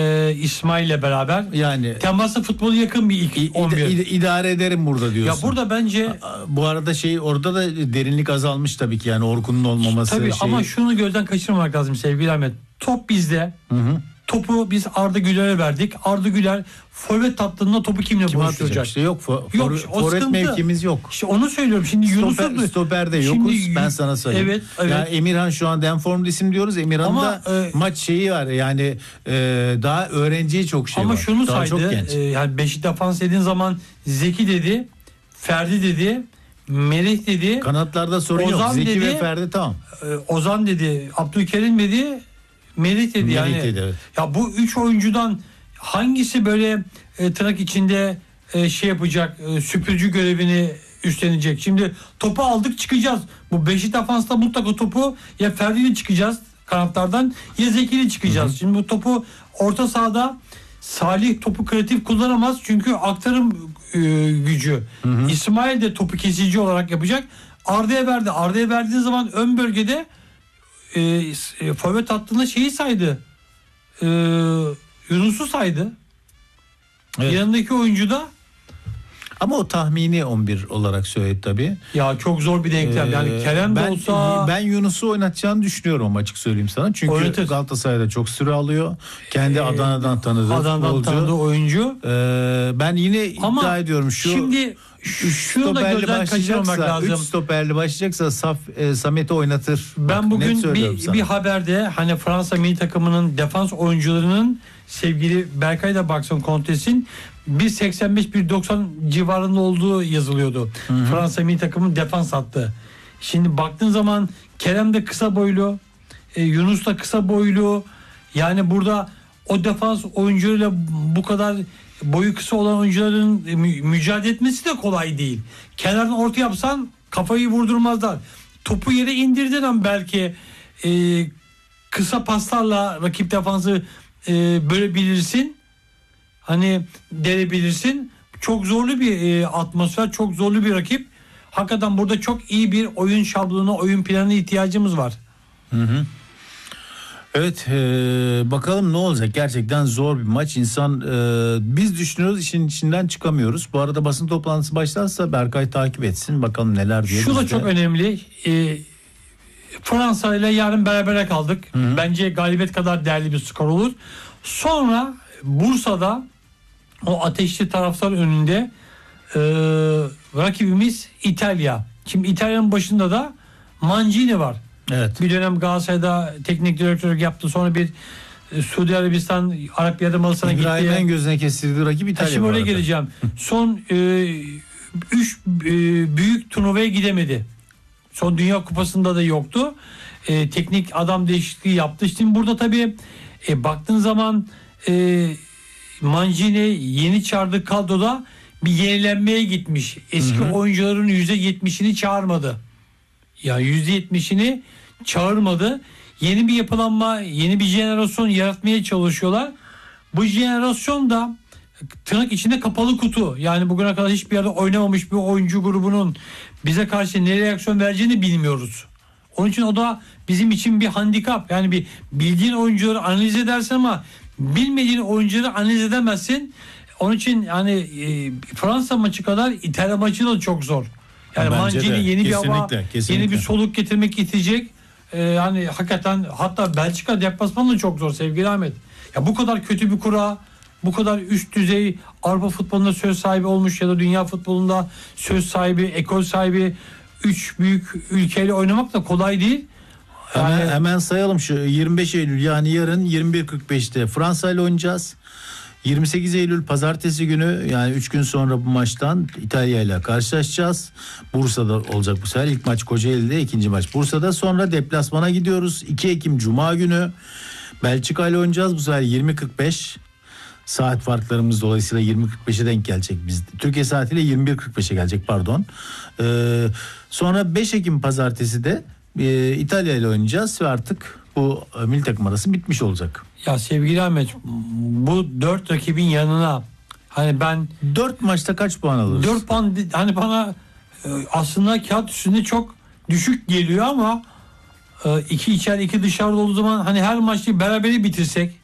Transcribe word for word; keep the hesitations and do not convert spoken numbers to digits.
Ee, İsmail'le beraber Yani teması futbolu yakın bir ilk on bir. İd- idare ederim burada diyorsun. Ya burada bence bu arada şey orada da derinlik azalmış tabii ki, yani Orkun'un olmaması. tabii şey... ama şunu gözden kaçırmamak lazım sevgili Ahmet. Top bizde. Hı hı. Topu biz Arda Güler'e verdik. Arda Güler forvet tatlığında topu kimle Kim buluşturacak? atacak? İşte yok. For, Yok, for, o forvet sıkıntı. mevkimiz yok. İşte onu söylüyorum. Şimdi Stoper, Yunus'u stoperde yokuz. Şimdi, ben sana söyleyeyim. Evet, evet. Ya Emirhan şu anda en formda isim diyoruz. Emirhan'da e, maç şeyi var. Yani e, daha öğrenciye çok şey ama var. şunu daha çok saydı. genç. E, yani beşi defans dediğin zaman Zeki dedi, Ferdi dedi, Melih dedi. Kanatlarda sorun Ozan yok. Zeki dedi, ve Ferdi tamam. E, Ozan dedi, Abdülkerim dedi, Melih dedi. Melih yani dedi, evet. Ya bu üç oyuncudan hangisi böyle e, tırnak içinde e, şey yapacak, e, süpürücü görevini üstlenecek? Şimdi topu aldık, çıkacağız. Bu beşi defansta mutlaka topu ya Ferdi'yle çıkacağız kanatlardan ya Zeki'yle çıkacağız. Hı hı. Şimdi bu topu orta sahada Salih topu kreatif kullanamaz çünkü aktarım e, gücü. Hı hı. İsmail de topu kesici olarak yapacak. Arda'ya verdi. Arda'ya verdiği zaman ön bölgede e, e, forvet hattında şeyi saydı. E, Yunus'u saydı. Evet. Yanındaki oyuncu da ama o tahmini on bir olarak söyledi tabii. Ya çok zor bir denklem. Ee, yani Kerem de ben, olsa ben Yunus'u oynatacağını düşünüyorum, açık söyleyeyim sana. Çünkü oynatır. Galatasaray'da çok süre alıyor. Kendi ee, Adana'dan tanıdığı Adana'dan tanıdığı oyuncu. Ee, ben yine ama iddia ediyorum şu şimdi şunu da gözden kaçırmamak lazım. üç stoperli başlayacaksa Saf, e, Samet'i oynatır. Ben Bak, bugün bir, bir haberde hani Fransa milli takımının defans oyuncularının sevgili Berkay da baksın Kontes'in bir seksen beş bir doksan civarında olduğu yazılıyordu. Hı hı. Fransa milli takımın defans hattı. Şimdi baktığın zaman Kerem de kısa boylu, e, Yunus da kısa boylu. Yani burada o defans oyuncularıyla bu kadar boyu kısa olan oyuncuların mü- mücadele etmesi de kolay değil. Kenardan orta yapsan kafayı vurdurmazlar. Topu yere indirdiğin an belki e, kısa paslarla rakip defansı e, bölebilirsin. Hani delebilirsin. Çok zorlu bir e, atmosfer, çok zorlu bir rakip. Hakikaten burada çok iyi bir oyun şablonu, oyun planına ihtiyacımız var. Hı hı. Evet, e, bakalım ne olacak. Gerçekten zor bir maç. İnsan e, biz düşünüyoruz, işin içinden çıkamıyoruz. Bu arada basın toplantısı başlarsa Berkay takip etsin. Bakalım neler diyor. Şu da çok önemli. E, Fransa ile yarın berabere kaldık. Hı hı. Bence galibiyet kadar değerli bir skor olur. Sonra Bursa'da o ateşli taraftar önünde e, rakibimiz İtalya. Şimdi İtalya'nın başında da Mancini var. Evet. Bir dönem Galatasaray'da teknik direktörlük yaptı. Sonra bir e, Suudi Arabistan Arap Yarımadası'na gitti. İbrahim'in gözüne kestirdiği rakip İtalya. Şimdi oraya geleceğim. Son üç e, e, büyük turnuvaya gidemedi. Son Dünya Kupası'nda da yoktu. E, teknik adam değişikliği yaptı. Şimdi burada tabii e, baktığın zaman e, Mancini yeni çağırdığı kadroda bir yenilenmeye gitmiş. Eski hı hı. oyuncuların yüzde yetmişini çağırmadı. Ya yüzde yetmişini çağırmadı. Yeni bir yapılanma, yeni bir jenerasyon yaratmaya çalışıyorlar. Bu jenerasyon da tırnak içinde kapalı kutu. Yani bugüne kadar hiçbir yerde oynamamış bir oyuncu grubunun bize karşı ne reaksiyon vereceğini bilmiyoruz. Onun için o da bizim için bir handikap. Yani bir bildiğin oyuncuları analiz edersin ama bilmediğin oyuncuları analiz edemezsin. Onun için yani e, Fransa maçı kadar İtalya maçı da çok zor. Yani Mancini yeni bir hava, kesinlikle. Yeni bir soluk getirmek itecek. Ee, yani hakikaten hatta Belçika deplasmanı da çok zor sevgili Ahmet. Ya bu kadar kötü bir kura, bu kadar üst düzey Avrupa futbolunda söz sahibi olmuş ya da dünya futbolunda söz sahibi, ekol sahibi üç büyük ülkeyle oynamak da kolay değil. Yani hemen, hemen sayalım şu yirmi beş Eylül yani yarın yirmi bir kırk beşte Fransa ile oynayacağız. yirmi sekiz Eylül pazartesi günü yani üç gün sonra bu maçtan İtalya ile karşılaşacağız. Bursa'da olacak bu sefer. İlk maç Kocaeli'de, ikinci maç Bursa'da. Sonra deplasmana gidiyoruz. iki Ekim Cuma günü Belçika ile oynayacağız. Bu sefer yirmi kırk beş saat farklarımız dolayısıyla yirmi kırk beşe denk gelecek biz. Türkiye saatiyle yirmi bir kırk beşe gelecek pardon. Ee, sonra beş Ekim pazartesi de e, İtalya ile oynayacağız ve artık bu e, milli takım arası bitmiş olacak. Ya sevgili Ahmet, bu dört rakibin yanına hani ben dört maçta kaç puan alırız? dört puan hani bana aslında kağıt üstünde çok düşük geliyor ama iki içeri iki dışarıda olduğu zaman hani her maçı berabere bitirsek